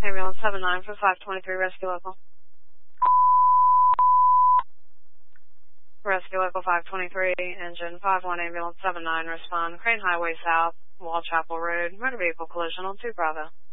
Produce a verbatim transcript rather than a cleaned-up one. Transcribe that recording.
Ambulance seven nine for five twenty-three, rescue local. Rescue local five twenty-three, engine five one, ambulance seven nine, respond. Crane Highway South, Wall Chapel Road, motor vehicle collision on two Bravo.